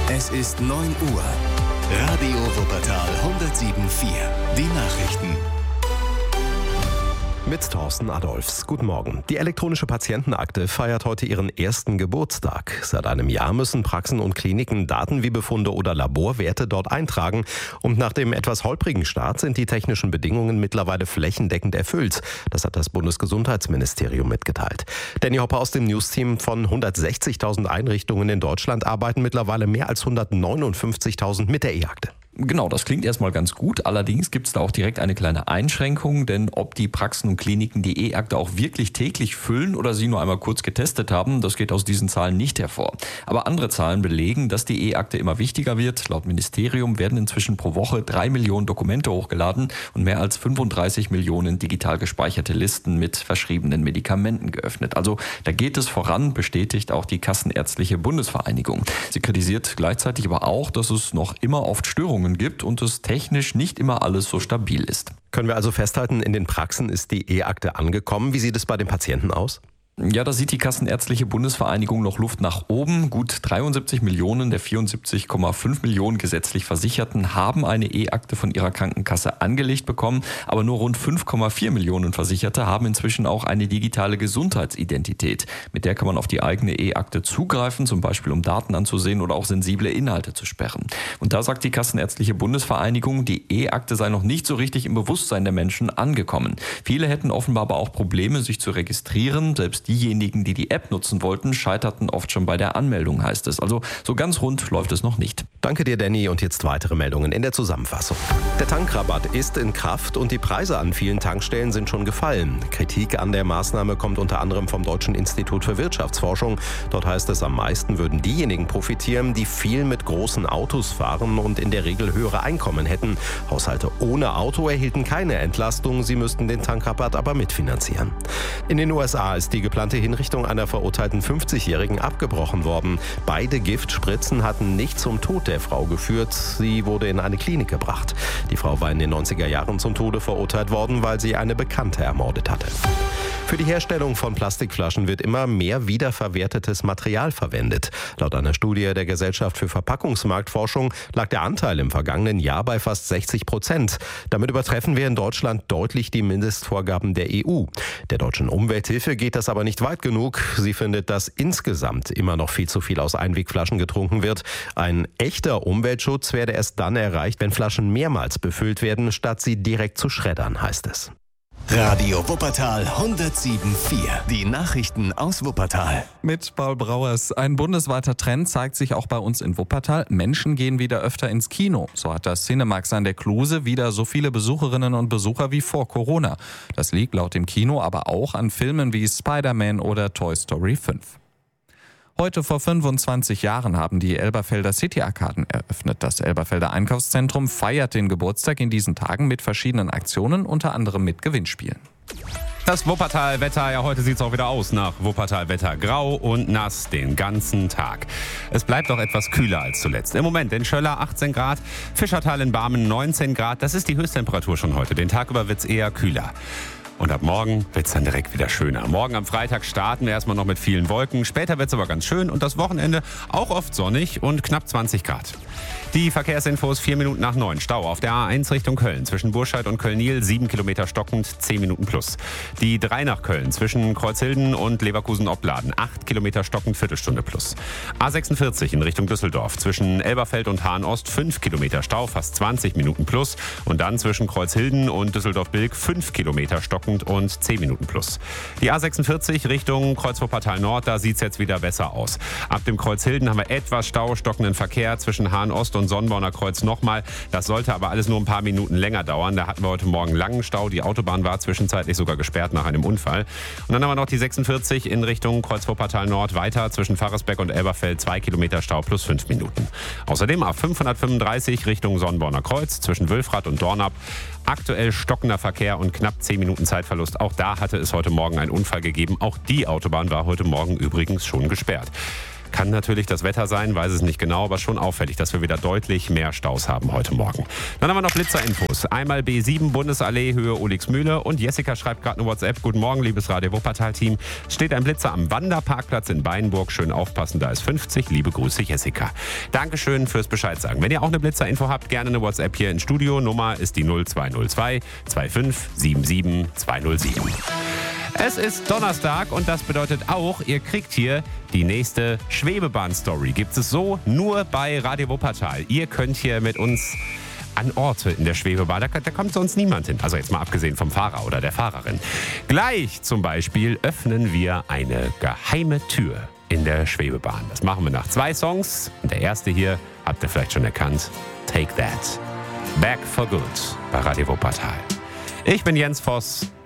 Es ist 9 Uhr. Radio Wuppertal 107.4. Die Nachrichten. Mit Thorsten Adolfs. Guten Morgen. Die elektronische Patientenakte feiert heute ihren ersten Geburtstag. Seit einem Jahr müssen Praxen und Kliniken Daten wie Befunde oder Laborwerte dort eintragen. Und nach dem etwas holprigen Start sind die technischen Bedingungen mittlerweile flächendeckend erfüllt. Das hat das Bundesgesundheitsministerium mitgeteilt. Danny Hopper aus dem News-Team: von 160.000 Einrichtungen in Deutschland arbeiten mittlerweile mehr als 159.000 mit der E-Akte. Genau, das klingt erstmal ganz gut. Allerdings gibt es da auch direkt eine kleine Einschränkung, denn ob die Praxen und Kliniken die E-Akte auch wirklich täglich füllen oder sie nur einmal kurz getestet haben, das geht aus diesen Zahlen nicht hervor. Aber andere Zahlen belegen, dass die E-Akte immer wichtiger wird. Laut Ministerium werden inzwischen pro Woche 3 Millionen Dokumente hochgeladen und mehr als 35 Millionen digital gespeicherte Listen mit verschriebenen Medikamenten geöffnet. Also da geht es voran, bestätigt auch die Kassenärztliche Bundesvereinigung. Sie kritisiert gleichzeitig aber auch, dass es noch immer oft Störungen gibt und es technisch nicht immer alles so stabil ist. Können wir also festhalten, in den Praxen ist die E-Akte angekommen. Wie sieht es bei den Patienten aus? Ja, da sieht die Kassenärztliche Bundesvereinigung noch Luft nach oben. Gut 73 Millionen der 74,5 Millionen gesetzlich Versicherten haben eine E-Akte von ihrer Krankenkasse angelegt bekommen. Aber nur rund 5,4 Millionen Versicherte haben inzwischen auch eine digitale Gesundheitsidentität. Mit der kann man auf die eigene E-Akte zugreifen, zum Beispiel um Daten anzusehen oder auch sensible Inhalte zu sperren. Und da sagt die Kassenärztliche Bundesvereinigung, die E-Akte sei noch nicht so richtig im Bewusstsein der Menschen angekommen. Viele hätten offenbar aber auch Probleme, sich zu registrieren. Selbst diejenigen, die die App nutzen wollten, scheiterten oft schon bei der Anmeldung, heißt es. Also so ganz rund läuft es noch nicht. Danke dir, Danny. Und jetzt weitere Meldungen in der Zusammenfassung. Der Tankrabatt ist in Kraft und die Preise an vielen Tankstellen sind schon gefallen. Kritik an der Maßnahme kommt unter anderem vom Deutschen Institut für Wirtschaftsforschung. Dort heißt es, am meisten würden diejenigen profitieren, die viel mit großen Autos fahren und in der Regel höhere Einkommen hätten. Haushalte ohne Auto erhielten keine Entlastung, sie müssten den Tankrabatt aber mitfinanzieren. In den USA ist die geplante Hinrichtung einer verurteilten 50-Jährigen abgebrochen worden. Beide Giftspritzen hatten nicht zum Tod der Frau geführt. Sie wurde in eine Klinik gebracht. Die Frau war in den 90er Jahren zum Tode verurteilt worden, weil sie eine Bekannte ermordet hatte. Für die Herstellung von Plastikflaschen wird immer mehr wiederverwertetes Material verwendet. Laut einer Studie der Gesellschaft für Verpackungsmarktforschung lag der Anteil im vergangenen Jahr bei fast 60%. Damit übertreffen wir in Deutschland deutlich die Mindestvorgaben der EU. Der Deutschen Umwelthilfe geht das aber nicht weit genug. Sie findet, dass insgesamt immer noch viel zu viel aus Einwegflaschen getrunken wird. Ein echter Umweltschutz werde erst dann erreicht, wenn Flaschen mehrmals befüllt werden, statt sie direkt zu schreddern, heißt es. Radio Wuppertal 107.4. Die Nachrichten aus Wuppertal. Mit Paul Brauers. Ein bundesweiter Trend zeigt sich auch bei uns in Wuppertal. Menschen gehen wieder öfter ins Kino. So hat das Cinemax an der Kluse wieder so viele Besucherinnen und Besucher wie vor Corona. Das liegt laut dem Kino aber auch an Filmen wie Spider-Man oder Toy Story 5. Heute vor 25 Jahren haben die Elberfelder City-Arkaden eröffnet. Das Elberfelder Einkaufszentrum feiert den Geburtstag in diesen Tagen mit verschiedenen Aktionen, unter anderem mit Gewinnspielen. Das Wuppertal-Wetter, ja, heute sieht es auch wieder aus nach Wuppertal-Wetter. Grau und nass den ganzen Tag. Es bleibt auch etwas kühler als zuletzt. Im Moment in Schöller 18 Grad, Fischertal in Barmen 19 Grad. Das ist die Höchsttemperatur schon heute. Den Tag über wird es eher kühler. Und ab morgen wird es dann direkt wieder schöner. Morgen am Freitag starten wir erstmal noch mit vielen Wolken. Später wird es aber ganz schön und das Wochenende auch oft sonnig und knapp 20 Grad. Die Verkehrsinfos 4 Minuten nach 9. Stau auf der A1 Richtung Köln. Zwischen Burscheid und Köln-Niel 7 Kilometer stockend, 10 Minuten plus. Die 3 nach Köln zwischen Kreuzhilden und Leverkusen-Opladen 8 Kilometer stockend, Viertelstunde plus. A46 in Richtung Düsseldorf. Zwischen Elberfeld und Hahn-Ost 5 Kilometer Stau, fast 20 Minuten plus. Und dann zwischen Kreuzhilden und Düsseldorf-Bilk 5 Kilometer stockend und 10 Minuten plus. Die A46 Richtung Kreuz-Wuppertal Nord, da sieht es jetzt wieder besser aus. Ab dem Kreuzhilden haben wir etwas Stau, stockenden Verkehr zwischen Hahn-Ost und Sonnenborner Kreuz nochmal. Das sollte aber alles nur ein paar Minuten länger dauern. Da hatten wir heute Morgen langen Stau. Die Autobahn war zwischenzeitlich sogar gesperrt nach einem Unfall. Und dann haben wir noch die 46 in Richtung Kreuz-Wuppertal Nord weiter zwischen Pfarrersbeck und Elberfeld 2 Kilometer Stau plus 5 Minuten. Außerdem ab 535 Richtung Sonnenborner Kreuz zwischen Wülfrath und Dornap. Aktuell stockender Verkehr und knapp 10 Minuten Zeitverlust. Auch da hatte es heute Morgen einen Unfall gegeben. Auch die Autobahn war heute Morgen übrigens schon gesperrt. Kann natürlich das Wetter sein, weiß es nicht genau, aber schon auffällig, dass wir wieder deutlich mehr Staus haben heute Morgen. Dann haben wir noch Blitzerinfos. Einmal B7 Bundesallee, Höhe Ulixmühle und Jessica schreibt gerade eine WhatsApp. Guten Morgen, liebes Radio Wuppertal-Team. Steht ein Blitzer am Wanderparkplatz in Beinburg. Schön aufpassen, da ist 50. Liebe Grüße, Jessica. Dankeschön fürs Bescheid sagen. Wenn ihr auch eine Blitzerinfo habt, gerne eine WhatsApp hier ins Studio. Nummer ist die 0202 25 77 207. Es ist Donnerstag und das bedeutet auch, ihr kriegt hier die nächste Schwebebahn-Story. Gibt es so nur bei Radio Wuppertal. Ihr könnt hier mit uns an Orte in der Schwebebahn, da kommt sonst niemand hin. Also jetzt mal abgesehen vom Fahrer oder der Fahrerin. Gleich zum Beispiel öffnen wir eine geheime Tür in der Schwebebahn. Das machen wir nach 2 Songs. Und der erste hier, habt ihr vielleicht schon erkannt, Take That. Back for Good bei Radio Wuppertal. Ich bin Jens Voss.